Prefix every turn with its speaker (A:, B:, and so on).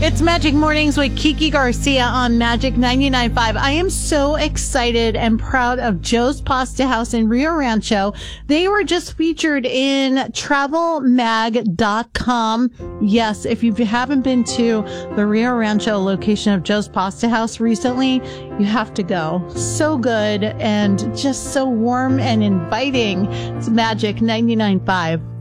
A: It's Magic Mornings with Kiki Garcia on Magic 99.5. I am so excited and proud of Joe's Pasta House in Rio Rancho. They were just featured in travelmag.com. Yes, if you haven't been to the Rio Rancho location of Joe's Pasta House recently, you have to go. So good and just so warm and inviting. It's Magic 99.5.